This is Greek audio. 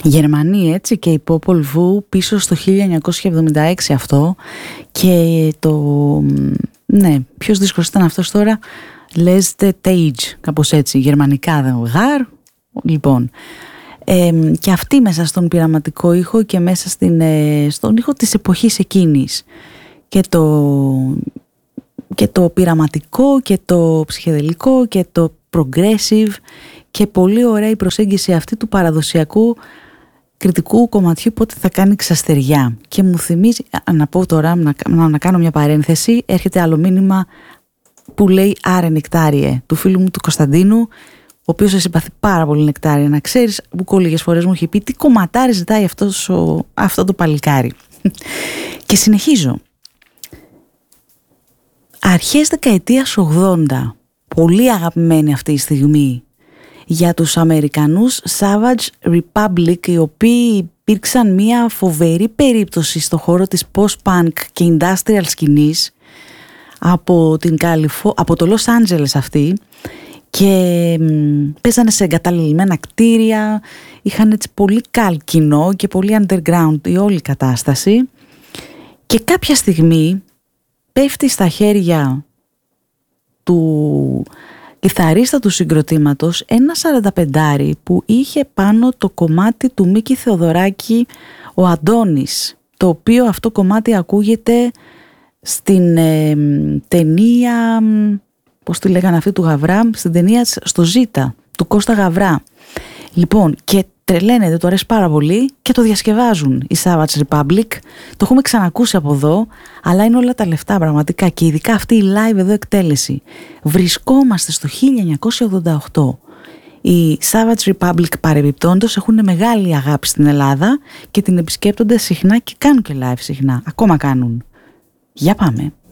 Γερμανοί, έτσι, και η Popol Vuh πίσω στο 1976 αυτό. Και ναι, ποιος δίσκος ήταν αυτός τώρα? Leste Tage, κάπως έτσι, γερμανικά γαρ. Λοιπόν, και αυτή μέσα στον πειραματικό ήχο και μέσα στον ήχο της εποχής εκείνης. Και το πειραματικό και το ψυχεδελικό και το progressive, και πολύ ωραία η προσέγγιση αυτή του παραδοσιακού κριτικού κομματιού πότε θα κάνει ξαστεριά. Και μου θυμίζει, να πω τώρα, να κάνω μια παρένθεση, έρχεται άλλο μήνυμα που λέει «Άρε νεκτάριε», του φίλου μου του Κωνσταντίνου, ο οποίος σε συμπαθεί πάρα πολύ, νεκτάριε, να ξέρεις, που λίγες φορές μου έχει πει τι κομματάρι ζητάει αυτό το παλικάρι. Και συνεχίζω. Αρχές δεκαετίας 80, πολύ αγαπημένη αυτή η στιγμή για τους Αμερικανούς Savage Republic, οι οποίοι υπήρξαν μια φοβερή περίπτωση στο χώρο της post-punk και industrial σκηνής από το Los Angeles αυτοί, και παίζανε σε εγκαταλειμμένα κτίρια, είχαν έτσι πολύ καλ κοινό και πολύ underground η όλη κατάσταση, και κάποια στιγμή πέφτει στα χέρια του κιθαρίστα του συγκροτήματος ένα 45 που είχε πάνω το κομμάτι του Μίκη Θεοδωράκη, ο Αντώνης, το οποίο αυτό κομμάτι ακούγεται στην ταινία, πώς τη λέγανε αυτή του Γαβρά, στην ταινία στο Ζήτα του Κώστα Γαβρά. Λοιπόν, και τρελαίνεται, το αρέσει πάρα πολύ και το διασκευάζουν οι Savage Republic. Το έχουμε ξανακούσει από εδώ, αλλά είναι όλα τα λεφτά πραγματικά, και ειδικά αυτή η live εδώ εκτέλεση. Βρισκόμαστε στο 1988. Οι Savage Republic παρεμπιπτόντως έχουν μεγάλη αγάπη στην Ελλάδα και την επισκέπτονται συχνά και κάνουν και live συχνά. Ακόμα κάνουν. Για πάμε.